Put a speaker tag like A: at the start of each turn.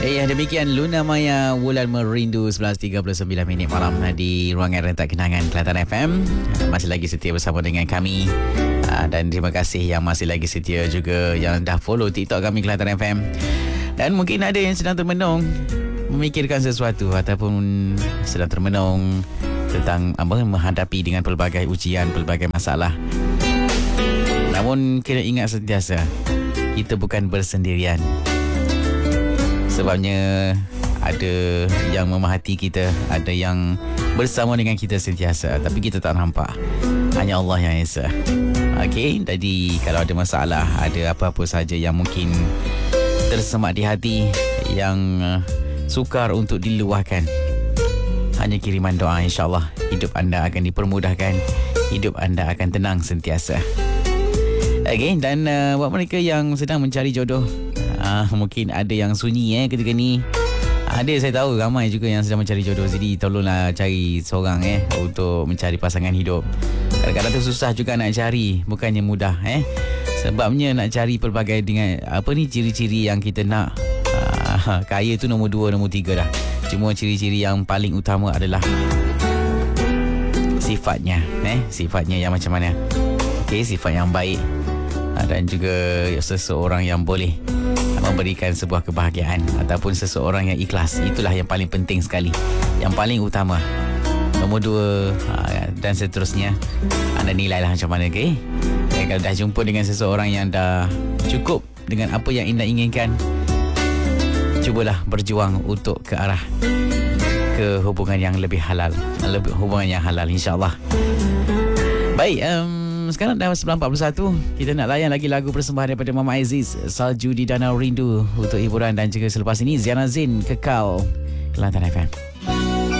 A: Demikian Luna Maya Wulan Merindu 11.39 minit malam di ruangan Rentak Kenangan Kelantan FM. Masih lagi setia bersama dengan kami. Dan terima kasih yang masih lagi setia juga yang dah follow TikTok kami Kelantan FM. Dan mungkin ada yang sedang termenung memikirkan sesuatu ataupun sedang termenung tentang menghadapi dengan pelbagai ujian, pelbagai masalah. Namun kena ingat sentiasa, kita bukan bersendirian. Sebabnya ada yang memahati kita, ada yang bersama dengan kita sentiasa, tapi kita tak nampak. Hanya Allah yang Esa. Okey, jadi kalau ada masalah, ada apa-apa saja yang mungkin tersemak di hati, yang sukar untuk diluahkan, hanya kiriman doa, insya-Allah hidup anda akan dipermudahkan, hidup anda akan tenang sentiasa. Okey, dan buat mereka yang sedang mencari jodoh, mungkin ada yang sunyi ketika ni. Ada, saya tahu ramai juga yang sedang mencari jodoh. Jadi tolonglah cari seorang untuk mencari pasangan hidup. Kadang-kadang tu susah juga nak cari, bukannya mudah Sebabnya nak cari pelbagai dengan ciri-ciri yang kita nak. Kaya tu nombor 2, nombor 3 dah. Cuma ciri-ciri yang paling utama adalah sifatnya, sifatnya yang macam mana. Okey, sifat yang baik, dan juga seseorang yang boleh memberikan sebuah kebahagiaan ataupun seseorang yang ikhlas. Itulah yang paling penting sekali, yang paling utama. Nombor 2 dan seterusnya, anda nilailah macam mana. Okay? Kalau dah jumpa dengan seseorang yang dah cukup dengan apa yang anda inginkan, cubalah berjuang untuk ke arah ke hubungan yang lebih halal, hubungan yang halal, insya-Allah. Baik, sekarang dah 9.41. Kita nak layan lagi lagu persembahan daripada Mama Aziz, Salju di Danau Rindu, untuk hiburan. Dan juga selepas ini Ziana Zain, Kekal, Kelantan FM.